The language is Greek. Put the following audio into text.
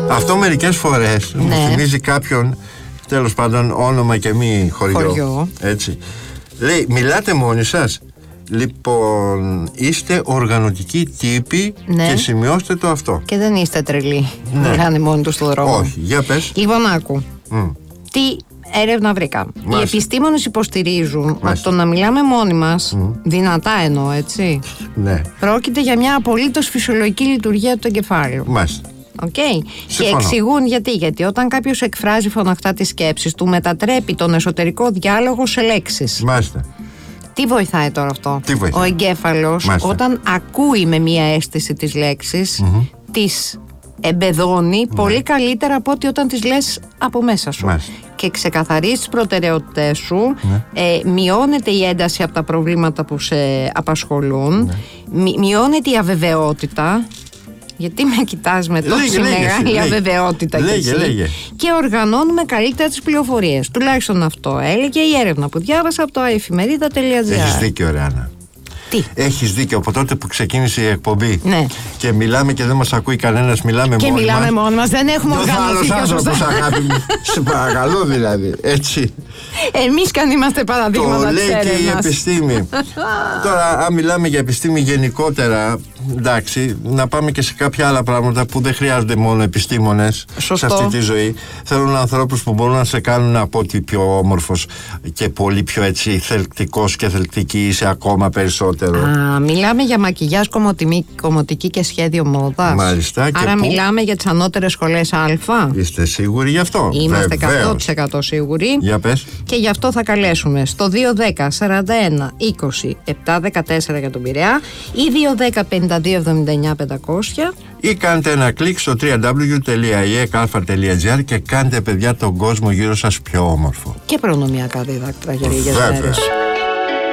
Αυτό μερικές φορές μου θυμίζει κάποιον, τέλος πάντων όνομα και μη χωριό. Έτσι. Λέει, μιλάτε μόνοι σας? Λοιπόν, είστε οργανωτικοί τύποι, και σημειώστε το αυτό. Και δεν είστε τρελοί. Μιλάνε μόνοι τους στον δρόμο. Όχι, για πες. Λοιπόν, άκου. Τι έρευνα βρήκα. Οι επιστήμονες υποστηρίζουν ότι το να μιλάμε μόνοι μας, δυνατά εννοώ, έτσι, πρόκειται για μια απολύτως φυσιολογική λειτουργία του εγκεφάλου. Μάλιστα. Και εξηγούν γιατί όταν κάποιος εκφράζει φωναχτά τις σκέψεις του, μετατρέπει τον εσωτερικό διάλογο σε λέξεις. Μάλιστα. Τι βοηθάει τώρα αυτό? Ο εγκέφαλος, όταν ακούει με μία αίσθηση τις λέξεις, τις εμπεδώνει πολύ καλύτερα από ότι όταν τις λες από μέσα σου. Και ξεκαθαρίζεις τις προτεραιότητες σου, μειώνεται η ένταση από τα προβλήματα που σε απασχολούν, μειώνεται η αβεβαιότητα. Γιατί με κοιτάς με τόση μεγάλη αβεβαιότητα? Και οργανώνουμε καλύτερα τις πληροφορίες. Τουλάχιστον αυτό έλεγε η έρευνα που διάβασα από το efemerida.gr. Έχεις δίκιο, Ρεάνα. Έχεις δίκιο. Από τότε που ξεκίνησε η εκπομπή και μιλάμε και δεν μας ακούει κανένας, μιλάμε μόνοι μας. Και μιλάμε μόνοι μας, δεν έχουμε οργανωθεί. Άλλος άνθρωπος, αγάπη μου. Σε παρακαλώ, δηλαδή. Έτσι. Εμείς καν είμαστε παραδείγματα της έρευνας. Το λέει και η επιστήμη. Τώρα, αν μιλάμε για επιστήμη γενικότερα, εντάξει, να πάμε και σε κάποια άλλα πράγματα που δεν χρειάζονται μόνο επιστήμονες σε αυτή τη ζωή. Θέλουν ανθρώπους που μπορούν να σε κάνουν από ότι πιο όμορφος και πολύ πιο έτσι θελκτικός και θελκτική είσαι ακόμα περισσότερο. Μιλάμε για μακιγιάζ, κομμωτική και σχέδιο μόδας. Μάλιστα. Άρα μιλάμε για τις ανώτερες σχολές Α. Είστε σίγουροι γι' αυτό? Είμαστε 100% σίγουροι. Για πες. Και γι' αυτό θα καλέσουμε στο 210 41 20 714 για τον Πειραιά ή 210 52 79 500, ή κάντε ένα κλικ στο www.iek.gr και κάντε, παιδιά, τον κόσμο γύρω σας πιο όμορφο και προνομιακά διδάκτρα για λίγες μέρες.